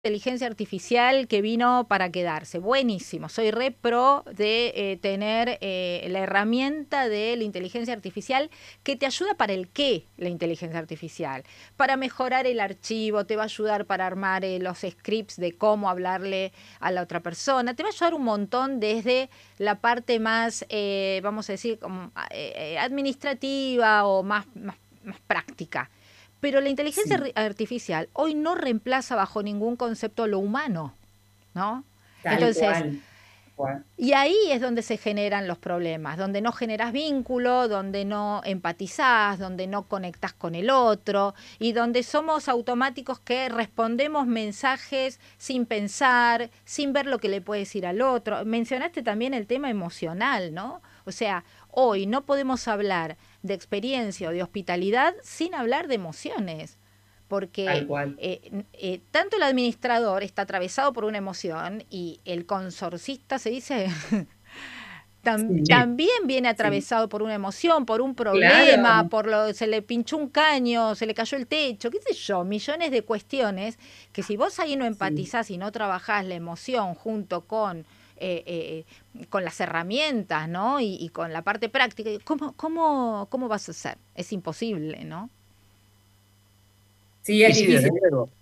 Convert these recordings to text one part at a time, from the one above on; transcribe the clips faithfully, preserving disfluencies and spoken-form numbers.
Inteligencia artificial que vino para quedarse. Buenísimo. Soy re pro de eh, tener eh, la herramienta de la inteligencia artificial que te ayuda para el qué, la inteligencia artificial. Para mejorar el archivo, te va a ayudar para armar eh, los scripts de cómo hablarle a la otra persona. Te va a ayudar un montón desde la parte más, eh, vamos a decir, como, eh, administrativa o más, más, más práctica. Pero la inteligencia Sí, artificial hoy no reemplaza bajo ningún concepto lo humano, ¿no? tal Entonces, cual, tal cual. y ahí es donde se generan los problemas, donde no generas vínculo, donde no empatizás, donde no conectás con el otro y donde somos automáticos que respondemos mensajes sin pensar, sin ver lo que le puede decir al otro. Mencionaste también el tema emocional, ¿no? O sea, hoy no podemos hablar de experiencia o de hospitalidad sin hablar de emociones, porque Tal cual. eh, eh, tanto el administrador está atravesado por una emoción y el consorcista, se dice, tam, Sí, Sí, también viene sí. atravesado por una emoción, por un problema, Claro, por lo, se le pinchó un caño, se le cayó el techo, qué sé yo, millones de cuestiones que si vos ahí no sí. empatizás y no trabajás la emoción junto con eh, eh, con las herramientas, ¿no? Y, y, con la parte práctica, ¿cómo, cómo, ¿cómo vas a hacer? Es imposible, ¿no? Sí, y es sí, desde difícil. luego.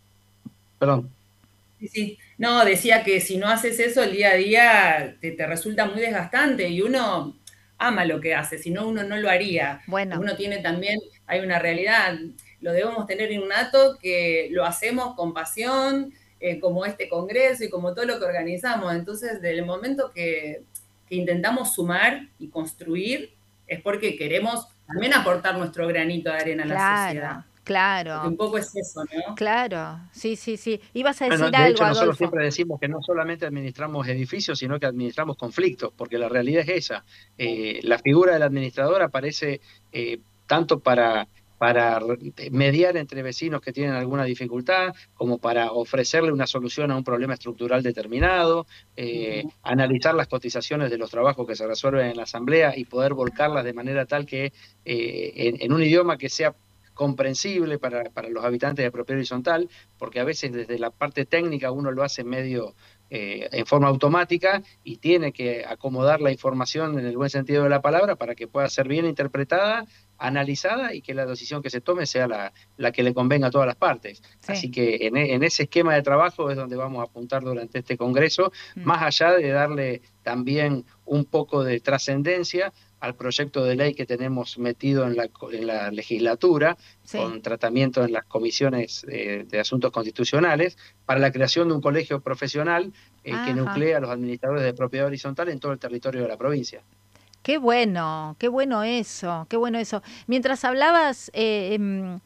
Perdón. Sí, sí. No, decía que si no haces eso el día a día te, te resulta muy desgastante y uno ama lo que hace, si no uno no lo haría. Bueno, Uno tiene también, hay una realidad, lo debemos tener innato que lo hacemos con pasión, eh, como este congreso y como todo lo que organizamos. Entonces, desde el momento que, que intentamos sumar y construir, es porque queremos también aportar nuestro granito de arena a la sociedad. claro, Porque claro, un poco es eso, ¿no? claro, sí, sí, sí. Ibas a Bueno, decir de algo, hecho, nosotros Adolfo. siempre decimos que no solamente administramos edificios, sino que administramos conflictos, porque la realidad es esa. Eh, la figura del administrador aparece eh, tanto para, para mediar entre vecinos que tienen alguna dificultad, como para ofrecerle una solución a un problema estructural determinado, eh, Ujú. analizar las cotizaciones de los trabajos que se resuelven en la asamblea y poder volcarlas de manera tal que eh, en, en un idioma que sea comprensible para, para los habitantes de propiedad horizontal, porque a veces desde la parte técnica uno lo hace medio eh, en forma automática y tiene que acomodar la información en el buen sentido de la palabra para que pueda ser bien interpretada, analizada y que la decisión que se tome sea la, la que le convenga a todas las partes. Sí. Así que en, en ese esquema de trabajo es donde vamos a apuntar durante este Congreso, Mm. más allá de darle también un poco de trascendencia al proyecto de ley que tenemos metido en la, en la legislatura, Sí. con tratamiento en las comisiones eh, de asuntos constitucionales, para la creación de un colegio profesional eh, que Ajá. nuclea a los administradores de propiedad horizontal en todo el territorio de la provincia. Qué bueno, qué bueno eso, qué bueno eso. Mientras hablabas, eh, em,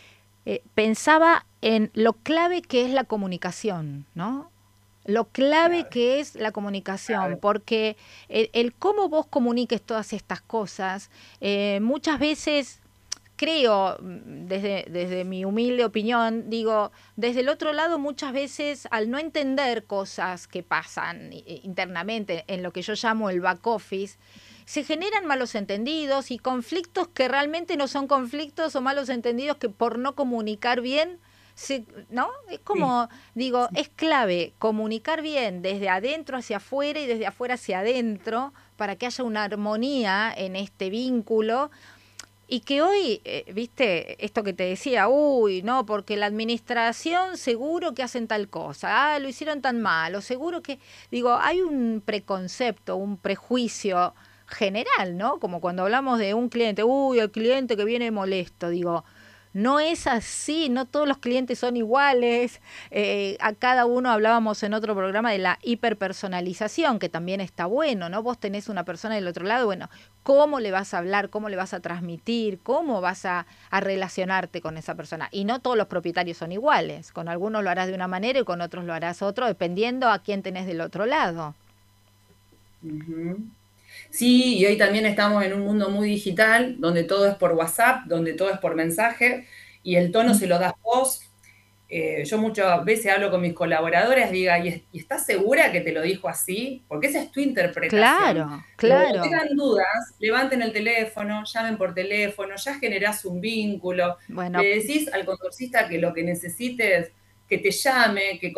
eh, pensaba en lo clave que es la comunicación, ¿no? Lo clave Clave, que es la comunicación, clave. porque el, el cómo vos comuniques todas estas cosas, eh, muchas veces creo, mm, desde, desde mi humilde opinión, digo, desde el otro lado muchas veces al no entender cosas que pasan eh, internamente en lo que yo llamo el back office, se generan malos entendidos y conflictos que realmente no son conflictos o malos entendidos que por no comunicar bien, se, ¿no? Es Sí, como, digo, sí. es clave comunicar bien desde adentro hacia afuera y desde afuera hacia adentro para que haya una armonía en este vínculo y que hoy, eh, viste, esto que te decía, uy, no, porque la administración seguro que hacen tal cosa, ah, lo hicieron tan mal, o seguro que, digo, hay un preconcepto, un prejuicio general, ¿no? Como cuando hablamos de un cliente, uy, el cliente que viene molesto, digo, no es así, no todos los clientes son iguales. Eh, a cada uno hablábamos en otro programa de la hiperpersonalización, que también está bueno, ¿no? Vos tenés una persona del otro lado, bueno, ¿cómo le vas a hablar? ¿Cómo le vas a transmitir? ¿Cómo vas a, a relacionarte con esa persona? Y no todos los propietarios son iguales. Con algunos lo harás de una manera y con otros lo harás otro, dependiendo a quién tenés del otro lado. Ujú. Sí, y hoy también estamos en un mundo muy digital, donde todo es por WhatsApp, donde todo es por mensaje, y el tono se lo das vos. Eh, yo muchas veces hablo con mis colaboradores, diga, ¿y, ¿y estás segura que te lo dijo así? Porque esa es tu interpretación. Claro, Pero cuando claro. tengan dudas, levanten el teléfono, llamen por teléfono, ya generás un vínculo. Bueno, Le decís al concursista que lo que necesites que te llame, que